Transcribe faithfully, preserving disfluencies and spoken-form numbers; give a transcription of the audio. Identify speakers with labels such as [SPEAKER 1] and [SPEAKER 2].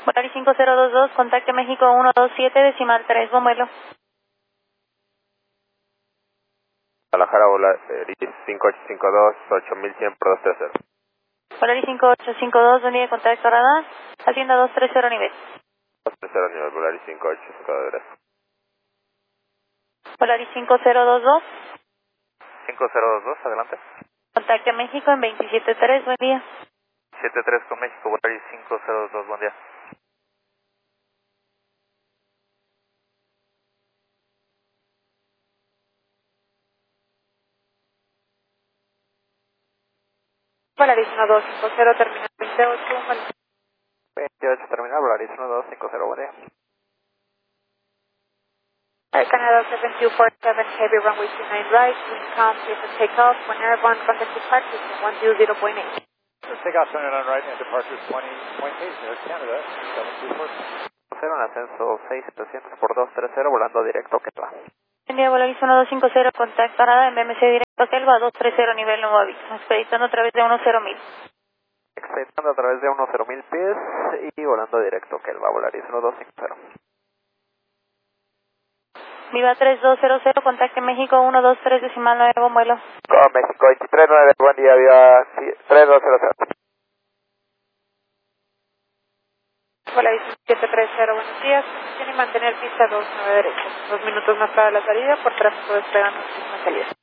[SPEAKER 1] Volaris cinco cero dos dos, contacte México uno dos siete, decimal tres, buen vuelo.
[SPEAKER 2] Guadalajara, Volaris cinco ocho cinco dos, ocho mil cien por dos tres cero.
[SPEAKER 1] Volaris cinco ocho cinco dos, buen día, contacto radar, Hacienda dos tres cero nivel.
[SPEAKER 2] dos tres cero nivel, Volaris cinco ocho cinco dos, gracias.
[SPEAKER 1] Volaris cinco cero dos dos,
[SPEAKER 2] cinco cero dos dos, adelante.
[SPEAKER 1] contacte México en veintisiete tres, buen día.
[SPEAKER 2] siete tres con México, Volaris cinco cero dos dos, buen día.
[SPEAKER 1] Volaris uno dos cinco cero, terminal veintiocho, buen vuelo.
[SPEAKER 2] veintiocho terminal, Volaris uno dos cinco cero, buen día.
[SPEAKER 1] Air Canada seven two four seven, heavy runway two nine right, wind calm, clear for takeoff, when airborne, contact departure one zero zero point eight.
[SPEAKER 3] Takeoff turn on right and departure twenty point eight, Air Canada seven two four.
[SPEAKER 2] cero en ascenso seis setecientos por dos tres cero, volando directo que va.
[SPEAKER 1] Buen día, Volaris uno dos cinco cero, contacto radar en B M C directo Kelva dos tres cero, nivel nuevo aviso, expeditando a través de uno cero mil.
[SPEAKER 2] Expeditando a través de uno cero mil pies y volando directo que va, Volaris uno dos cinco cero.
[SPEAKER 1] Viva tres dos cero cero, contacte México uno dos tres, decimal nueve, buen vuelo.
[SPEAKER 2] Con México veintitrés nueve, buen día, viva tres dos cero cero.
[SPEAKER 1] Volaris siete tres cero, buenos días. Tiene mantener pista dos nueve derecha. Dos minutos más para la salida por tráfico despegando en la salida.